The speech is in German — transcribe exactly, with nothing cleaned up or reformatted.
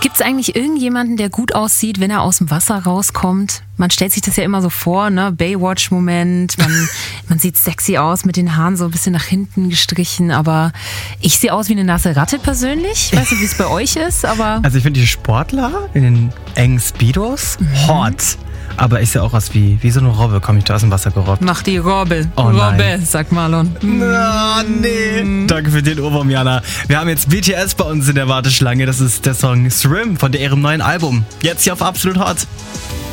Gibt es eigentlich irgendjemanden, der gut aussieht, wenn er aus dem Wasser rauskommt? Man stellt sich das ja immer so vor, ne? Baywatch-Moment, man, man sieht sexy aus, mit den Haaren so ein bisschen nach hinten gestrichen, aber ich sehe aus wie eine nasse Ratte persönlich. Ich weiß nicht, wie es bei euch ist, aber... Also ich finde die Sportler in den engen Speedos mhm. hot. Aber ich sehe auch aus wie, wie so eine Robbe, komme ich da aus dem Wasser gerobbt. Mach die Robbe. Oh, Robbe, nein. sagt Marlon. Oh, nee. Mm. Danke für den Ohrwurm, Jana. Wir haben jetzt B T S bei uns in der Warteschlange. Das ist der Song Swim von ihrem neuen Album. Jetzt hier auf Absolut Hot.